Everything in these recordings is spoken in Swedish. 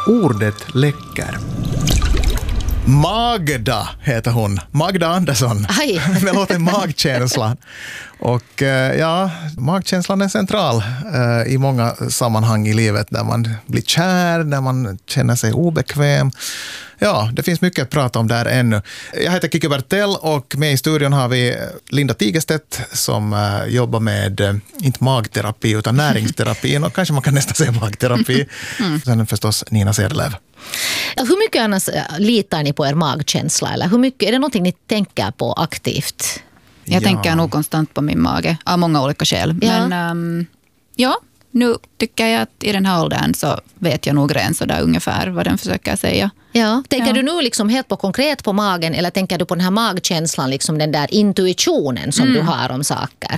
Ordet läcker. Magda heter hon. Magda Andersson. Aj. Med låten Magkänslan. Och ja, magkänslan är central i många sammanhang i livet. Där man blir kär, där man känner sig obekväm. Ja, det finns mycket att prata om där ännu. Jag heter Kikki Bertell och med i studion har vi Linda Tigerstedt som jobbar med, inte magterapi utan näringsterapi. Och kanske man kan nästan säga magterapi. Sen förstås Nina Sedelöv. Hur mycket annars litar ni på er magkänsla? Eller hur mycket, är det någonting ni tänker på aktivt? Jag tänker nog konstant på min mage av många olika skäl. Ja. Men ja, nu tycker jag att i den här åldern så vet jag nog redan så där ungefär vad den försöker säga. Ja. Tänker du nu liksom helt på konkret på magen eller tänker du på den här magkänslan, liksom den där intuitionen som du har om saker?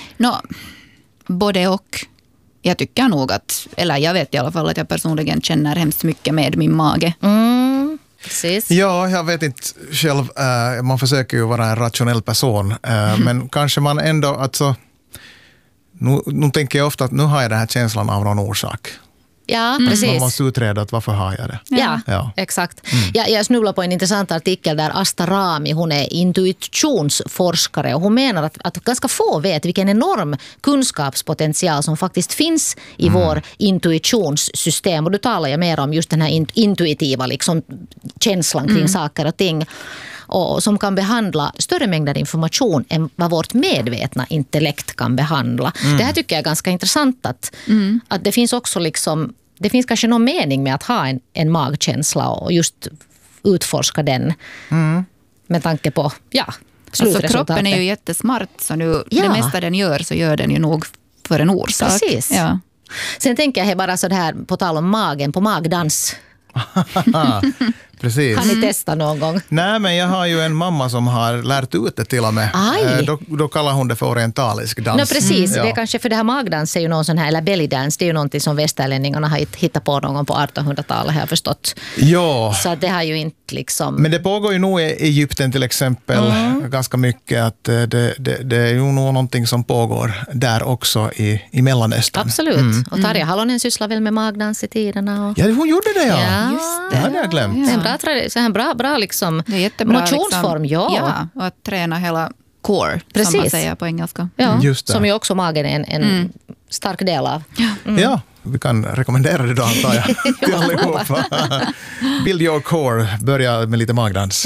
Både och. Jag tycker nog att, eller jag vet i alla fall att jag personligen känner hemskt mycket med min mage. Precis. Ja, jag vet inte själv. Man försöker ju vara en rationell person. Men kanske man ändå, alltså, nu tänker jag ofta att nu har jag den här känslan av någon orsak. Ja, precis. Man måste utreda att varför har jag det. Ja. Exakt. Jag snubblar på en intressant artikel där Asta Rami, hon är intuitionsforskare och hon menar att ganska få vet vilken enorm kunskapspotential som faktiskt finns i vår intuitionssystem. Och då talar jag mer om just den här intuitiva liksom, känslan kring saker och ting. Och som kan behandla större mängder information än vad vårt medvetna intellekt kan behandla. Det här tycker jag är ganska intressant att det finns också liksom, det finns kanske någon mening med att ha en magkänsla och just utforska den med tanke på slutresultatet. Alltså kroppen är ju jättesmart så nu det mesta den gör så gör den ju nog för en orsak. Precis. Ja. Sen tänker jag bara så här på tal om magen, på magdans. Precis. Har ni testat någon gång? Nej, men jag har ju en mamma som har lärt ut det till och med. Då kallar hon det för orientalisk dans. Precis, det är kanske för det här magdans är ju någon sån här, eller bellydance, det är ju någonting som västerlänningarna har hittat på någon gång på 1800-talet har jag förstått. Ja. Så det har ju inte liksom... Men det pågår ju nog i Egypten till exempel ganska mycket att det är ju nog någonting som pågår där också i Mellanöstern. Absolut. Och Tarja Halonen sysslar väl med magdans i tiderna. Och... Ja, hon gjorde det Just det hade jag glömt. Det är en bra liksom, det är jättebra, motionsform. liksom, ja, och att träna hela core, precis, som man säger på engelska. Ja, just det. som ju också magen är en stark del av. Ja, vi kan rekommendera det då antar jag till allihopa. Build your core, börja med lite magdans.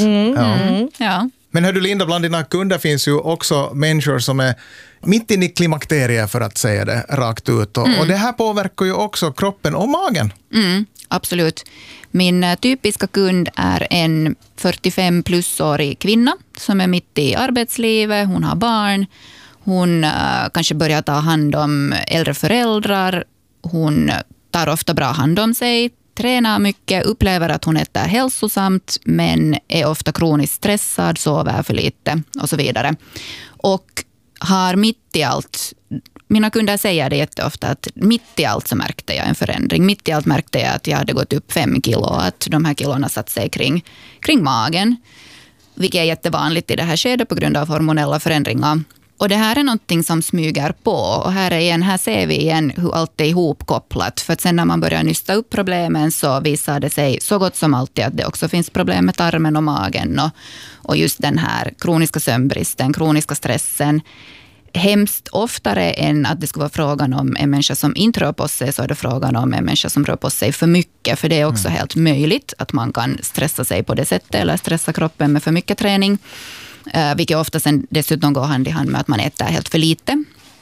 Ja. Men hör du Linda, bland dina kunder finns ju också människor som är mitt inne i klimakteriet för att säga det rakt ut. Och det här påverkar ju också kroppen och magen. Absolut. Min typiska kund är en 45-plus-årig kvinna som är mitt i arbetslivet. Hon har barn. Hon kanske börjar ta hand om äldre föräldrar. Hon tar ofta bra hand om sig. Tränar mycket, upplever att hon äter hälsosamt men är ofta kroniskt stressad, sover för lite och så vidare. Och har mitt i allt, mina kunder säger det jätteofta att mitt i allt så märkte jag en förändring. Mitt i allt märkte jag att jag hade gått upp 5 kilo och att de här kilorna satt sig kring magen. Vilket är jättevanligt i det här skedet på grund av hormonella förändringar. Och det här är någonting som smyger på. Och här ser vi igen hur allt är ihopkopplat. För att sen när man börjar nysta upp problemen så visar det sig så gott som alltid att det också finns problem med tarmen och magen. Och just den här kroniska sömnbristen, kroniska stressen. Hemskt oftare än att det skulle vara frågan om en människa som inte rör på sig så är det frågan om en människa som rör på sig för mycket. För det är också helt möjligt att man kan stressa sig på det sättet eller stressa kroppen med för mycket träning. Vilket ofta sen dessutom går hand i hand med att man äter helt för lite.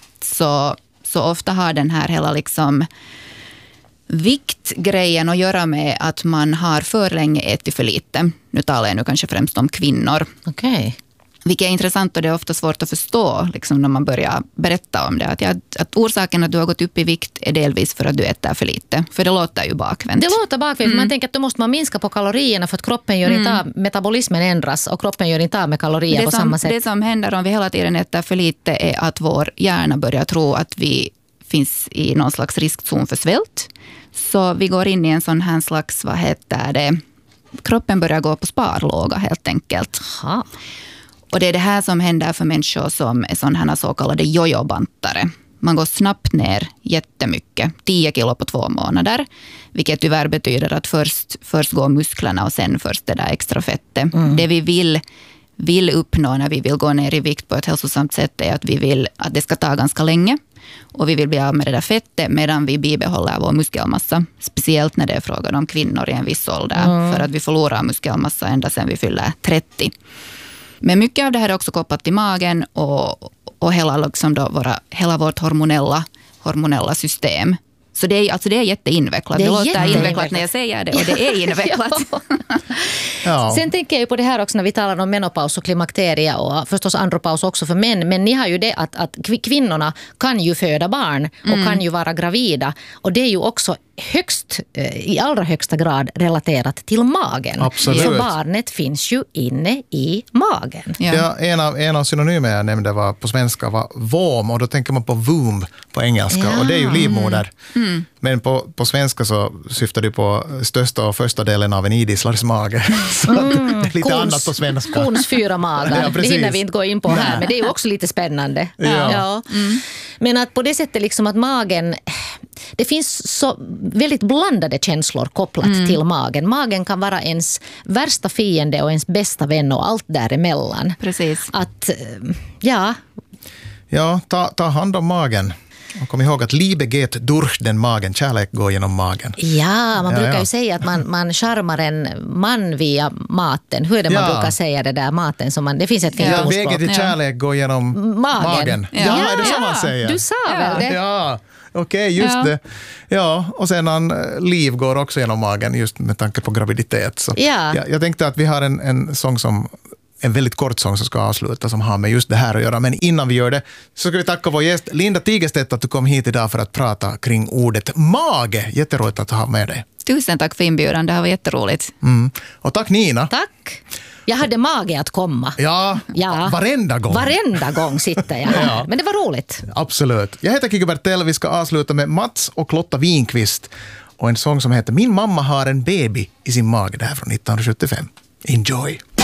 Så ofta har den här hela liksom viktgrejen att göra med att man har för länge ätit för lite. Nu talar jag kanske främst om kvinnor. Okej. Vilket är intressant och det är ofta svårt att förstå liksom, när man börjar berätta om det. Att orsaken att du har gått upp i vikt är delvis för att du äter för lite. För det låter ju bakvänt. Det låter bakvänt. Man tänker att då måste man minska på kalorierna för att kroppen gör inte av, metabolismen ändras och kroppen gör inte av med kalorier på samma sätt. Det som händer om vi hela tiden äter för lite är att vår hjärna börjar tro att vi finns i någon slags riskzon för svält. Så vi går in i en sån här slags, kroppen börjar gå på sparlåga helt enkelt. Och det är det här som händer för människor som är sådana här så kallade jojo-bantare. man går snabbt ner jättemycket, 10 kilo på 2 månader, vilket tyvärr betyder att först går musklerna och sen först det där extra fettet. Det vi vill uppnå när vi vill gå ner i vikt på ett hälsosamt sätt är att vi vill att det ska ta ganska länge och vi vill bli av med det där fettet medan vi bibehåller vår muskelmassa, speciellt när det är frågan om kvinnor i en viss ålder, för att vi förlorar muskelmassa ända sedan vi fyller 30. Men mycket av det här är också kopplat till magen och hela vårt hormonella system. Så det är jätteinvecklat. Det låter invecklat när jag säger det, och det är invecklat. Ja. Sen tänker jag ju på det här också när vi talar om menopaus och klimakterie och förstås andropaus också för män. Men ni har ju det att kvinnorna kan ju föda barn och kan ju vara gravida. Och det är ju också i allra högsta grad relaterat till magen. Absolut. För barnet finns ju inne i magen. Ja, en av synonymer jag nämnde var på svenska var våm, och då tänker man på womb på engelska, och det är ju livmoder. Men på svenska så syftar det på största och första delen av en idisslars mage. Så det är lite annat på svenska. Kons 4 magar. Ja, det hinner vi inte gå in på här, men det är ju också lite spännande. Ja. Men att på det sättet liksom att magen, det finns så väldigt blandade känslor kopplat till magen. Magen kan vara ens värsta fiende och ens bästa vän och allt däremellan. Precis. Att, Ja, ta hand om magen. Och kom ihåg att Liebe geht durch den magen. Kärlek går genom magen. Ja, man brukar ju säga att man charmar en man via maten. Hur är det man brukar säga det där maten som det finns ett fint ordspråk. Vägen till kärlek går genom magen. Ja, är det så man säger? Du sa väl det? Ja, okej, just det. Ja, och sen liv går också genom magen just med tanke på graviditet. Så jag tänkte att vi har en sång en väldigt kort sång som ska avsluta som har med just det här att göra. Men innan vi gör det så ska vi tacka vår gäst Linda Tigerstedt att du kom hit idag för att prata kring ordet mage. Jätteroligt att ha med dig. Tusen tack för inbjudan, det här var jätteroligt. Och tack Nina. Tack. Jag hade mage att komma. Ja. Varenda gång. Varenda gång sitter jag här. Men det var roligt. Absolut. Jag heter Kikki Bertell. Vi ska avsluta med Mats och Lotta Winqvist och en sång som heter Min mamma har en baby i sin mage. Det här från 1975. Enjoy!